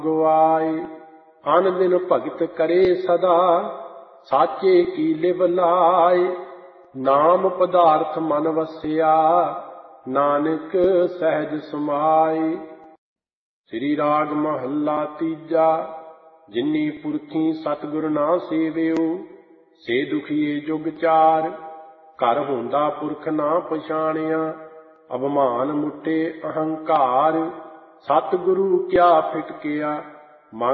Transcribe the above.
ਗਵਾਏ। ਅਨ ਦਿਨ ਭਗਤ ਕਰੇ ਸਦਾ, ਸਾਚੇ ਕੀ ਲਿਵ ਲਾਏ। ਨਾਮ ਪਦਾਰਥ ਮਨ ਵਸਿਆ, ਨਾਨਕ ਸਹਿਜ ਸਮਾਏ। ਸ੍ਰੀ ਰਾਗ ਮਹੱਲਾ ਤੀਜਾ। ਜਿਨੀ ਪੁਰਖੀ ਸਤਿਗੁਰ ਨਾ ਸੇਵਿਓ, ਸੇ ਦੁਖੀਏ ਜੁਗ ਚਾਰ। ਘਰ ਹੁੰਦਾ ਪੁਰਖ ਨਾ ਪਛਾਣਿਆ, ਅਭਿਮਾਨ ਮੁੱਟੇ ਅਹੰਕਾਰ। ਸਤਿਗੁਰੂ ਕਿਆ ਫਿਟਕਿਆ,